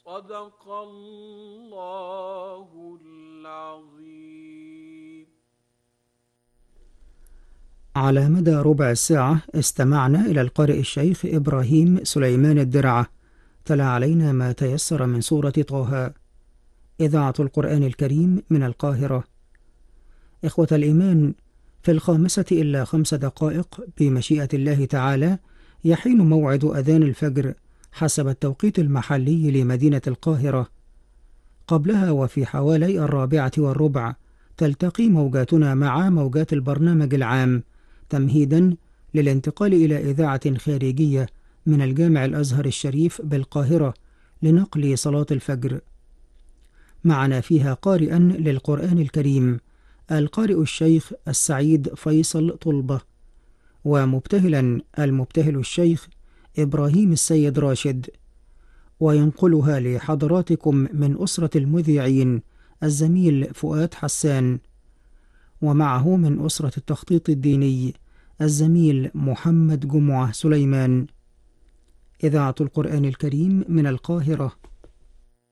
صدق الله العظيم. على مدى ربع ساعة استمعنا إلى القارئ الشيخ إبراهيم سليمان الدرعة تلا علينا ما تيسر من سورة طه. إذاعة القرآن الكريم من القاهرة. إخوة الإيمان، في 5:05 بمشيئة الله تعالى يحين موعد أذان الفجر حسب التوقيت المحلي لمدينة القاهرة. قبلها وفي حوالي 4:15 تلتقي موجاتنا مع موجات البرنامج العام تمهيدا للانتقال إلى إذاعة خارجية من الجامع الأزهر الشريف بالقاهرة لنقل صلاة الفجر. معنا فيها قارئا للقرآن الكريم القارئ الشيخ السعيد فيصل طلبة، ومبتهلا المبتهل الشيخ إبراهيم السيد راشد، وينقلها لحضراتكم من أسرة المذيعين الزميل فؤاد حسان، ومعه من أسرة التخطيط الديني الزميل محمد جمعة سليمان. إذاعة القرآن الكريم من القاهرة.